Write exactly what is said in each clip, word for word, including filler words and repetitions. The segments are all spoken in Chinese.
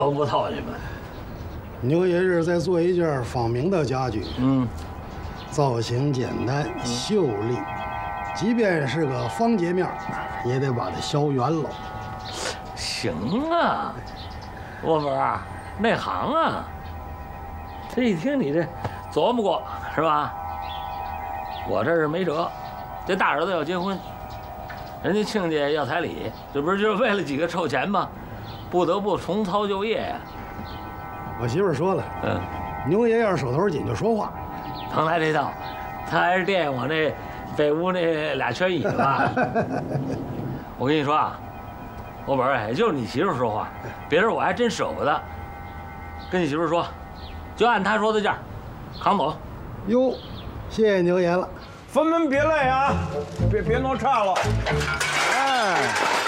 都不透你们。 牛爷这是在做一件仿明的家具， 嗯， 造型简单秀丽，即便是个方截面，也得把它削圆喽。 行啊，沃本儿内行啊。这一听你这琢磨过是吧？我这是没辙，这大儿子要结婚，人家亲家要彩礼，这不是就是为了几个臭钱吗？不得不重操旧业呀。 我媳妇儿说了， 嗯， 牛爷要是手头紧就说话， 甭来这套，他还是惦记我那北屋那俩圈椅子吧。我跟你说啊，我本儿也就是你媳妇说话，别人我还真舍不得。跟你媳妇说，就按她说的价，扛走。 哟，谢谢牛爷了。 分门别类啊，别别弄岔了。哎，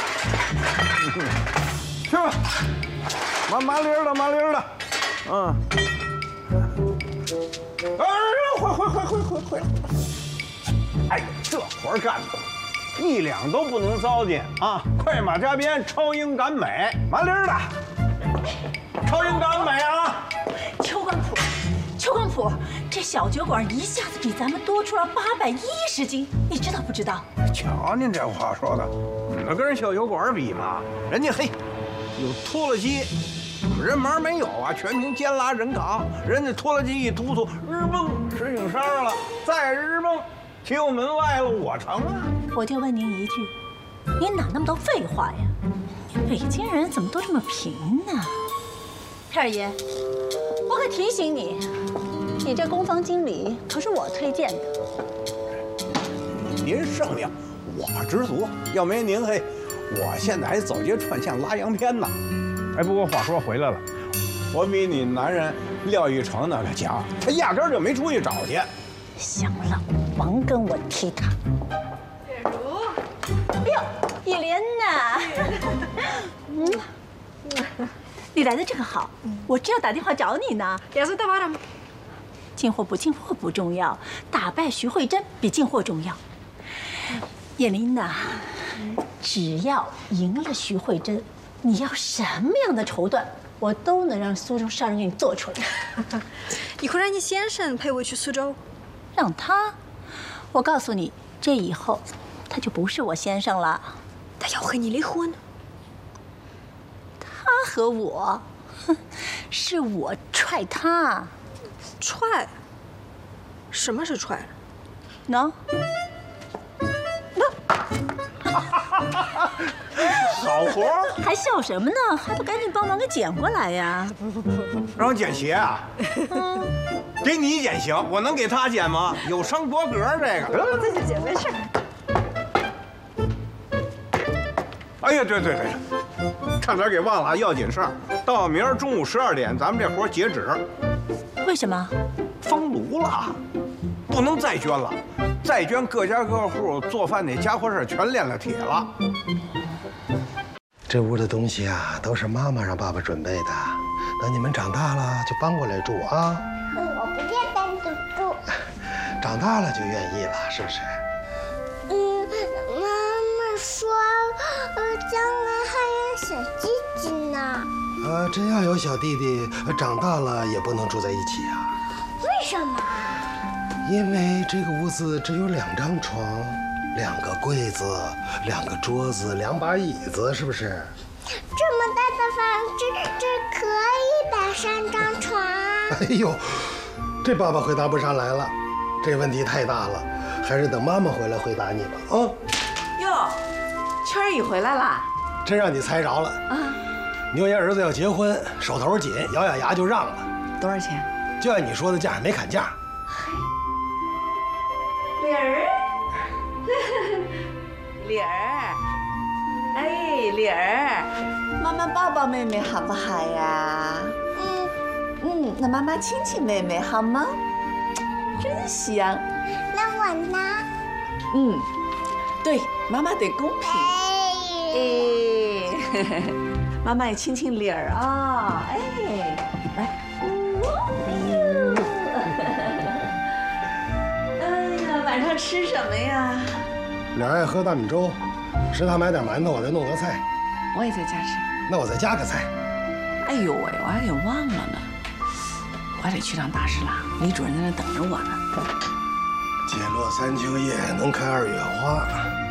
去吧，麻麻利儿的，麻利儿的。嗯。哎，回回回回回回。哎呀，这活干的，一两都不能糟践啊！快马加鞭，超英赶美，麻利儿的，超英赶美啊！ 邱官普，邱官普，这小酒馆一下子比咱们多出了八百一十斤，你知道不知道？ 瞧您这话说的，那跟人小酒馆比嘛，人家嘿，有脱了鸡。人门没有啊，全凭肩拉人扛。人家脱了鸡一突突，日蹦石景山了，再日蹦骑我门外了，我成啊！ 我就问您一句，您哪那么多废话呀？北京人怎么都这么贫呢？片儿爷，我可提醒你，你这工坊经理可是我推荐的。 您圣明，我知足。要没您嘿，我现在还走街串巷拉洋片呢。哎，不过话说回来了，我比你男人廖玉成那个强，他压根儿就没出去找去。 行了，甭跟我提他。月如，哎呦，依莲呐，嗯，你来的正好，我正要打电话找你呢。 也是大巴掌。 进货不进货不重要，打败徐慧珍比进货重要。叶琳呐，只要赢了徐慧珍。你要什么样的绸缎，我都能让苏州商人给你做出来。 你会让你先生陪我去苏州？ 让他？我告诉你，这以后他就不是我先生了。 他要和你离婚？ 他和我，哼，是我踹他。 踹？什么是踹？ 喏。 好活， 还笑什么呢？还不赶紧帮忙给捡过来呀！ 不不不不，让我捡鞋啊！嗯，给你捡行，我能给他捡吗？有伤脖格这个。 我自己捡没事。 哎呀，对对对，差点给忘了要紧事儿。到明儿中午十二点，咱们这活截止。 为什么？ 封炉了，不能再捐了。再捐，各家各户做饭那家伙事全练了铁了。 这屋的东西啊，都是妈妈让爸爸准备的。等你们长大了就搬过来住啊。 我不愿单独住。 长大了就愿意了，是不是？ 嗯，妈妈说，呃，将来还有小弟弟呢。 啊，真要有小弟弟，长大了也不能住在一起啊。 为什么？ 因为这个屋子只有两张床。两个柜子，两个桌子，两把椅子，是不是？ 这么大的房子，这可以摆上张床。 哎呦，这爸爸回答不上来了，这问题太大了，还是等妈妈回来回答你吧。啊。 哟，圈儿姨回来啦！ 真让你猜着了啊！牛爷儿子要结婚，手头紧，咬咬牙就让了。 多少钱？ 就按你说的价，没砍价。 丽儿。丽儿，哎，丽儿，妈妈抱抱妹妹好不好呀？嗯嗯，那妈妈亲亲妹妹好吗？真香。 那我呢？ 嗯，对，妈妈得公平。哎，妈妈也亲亲丽儿啊！哎，来。哎呀，晚上吃什么呀？ 俩人爱喝大米粥，食堂买点馒头，我再弄个菜。 我也在家吃。 那我再加个菜。 哎哎呦喂，我还给忘了呢，我还得去趟大石栏，李主任在那等着我呢。 解落三秋叶，能开二月花。